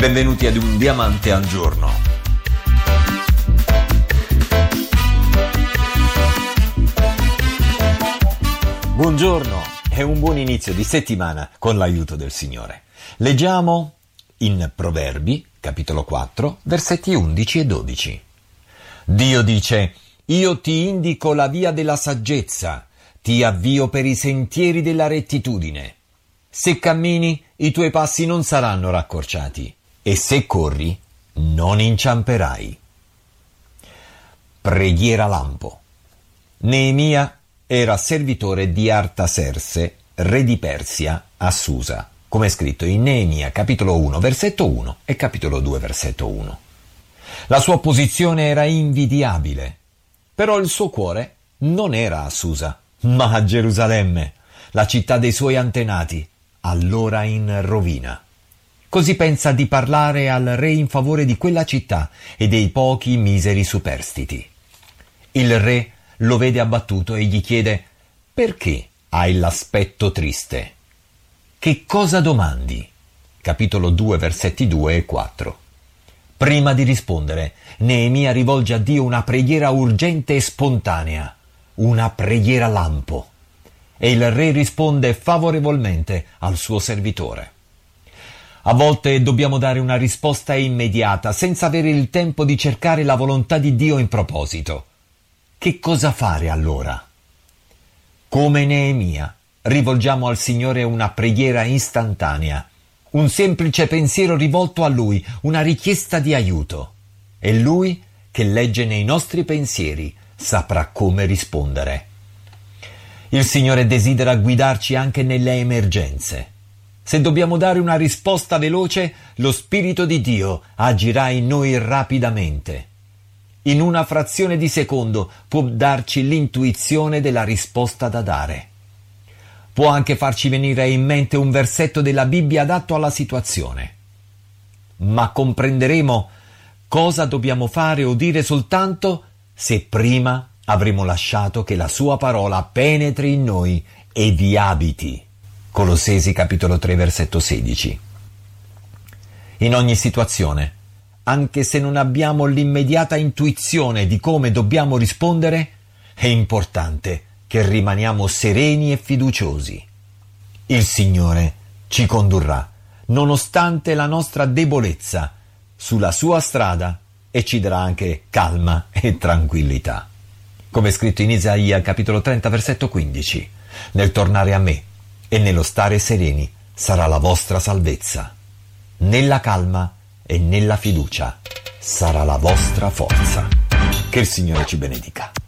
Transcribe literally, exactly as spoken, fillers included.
Benvenuti ad Un Diamante al Giorno. Buongiorno e un buon inizio di settimana con l'aiuto del Signore. Leggiamo in Proverbi, capitolo quattro, versetti undici e dodici. Dio dice: «Io ti indico la via della saggezza, ti avvio per i sentieri della rettitudine. Se cammini, i tuoi passi non saranno raccorciati, e se corri, non inciamperai». Preghiera lampo. Neemia era servitore di Artaserse, re di Persia, a Susa, come è scritto in Neemia capitolo uno, versetto uno e capitolo due, versetto uno. La sua posizione era invidiabile, però il suo cuore non era a Susa, ma a Gerusalemme, la città dei suoi antenati, allora in rovina. Così pensa di parlare al re in favore di quella città e dei pochi miseri superstiti. Il re lo vede abbattuto e gli chiede: «Perché hai l'aspetto triste? Che cosa domandi?» Capitolo due, versetti due e quattro. Prima di rispondere, Neemia rivolge a Dio una preghiera urgente e spontanea, una preghiera lampo. E il re risponde favorevolmente al suo servitore. A volte dobbiamo dare una risposta immediata, senza avere il tempo di cercare la volontà di Dio in proposito. Che cosa fare allora? Come Neemia, rivolgiamo al Signore una preghiera istantanea, un semplice pensiero rivolto a Lui, una richiesta di aiuto. E Lui, che legge nei nostri pensieri, saprà come rispondere. Il Signore desidera guidarci anche nelle emergenze. Se dobbiamo dare una risposta veloce, lo Spirito di Dio agirà in noi rapidamente. In una frazione di secondo può darci l'intuizione della risposta da dare. Può anche farci venire in mente un versetto della Bibbia adatto alla situazione. Ma comprenderemo cosa dobbiamo fare o dire soltanto se prima avremo lasciato che la sua parola penetri in noi e vi abiti. Colossesi capitolo tre, versetto sedici. In ogni situazione, anche se non abbiamo l'immediata intuizione di come dobbiamo rispondere, è importante che rimaniamo sereni e fiduciosi. Il Signore ci condurrà, nonostante la nostra debolezza, sulla sua strada e ci darà anche calma e tranquillità. Come è scritto in Isaia capitolo trenta, versetto quindici, «Nel tornare a me e nello stare sereni sarà la vostra salvezza. Nella calma e nella fiducia sarà la vostra forza». Che il Signore ci benedica.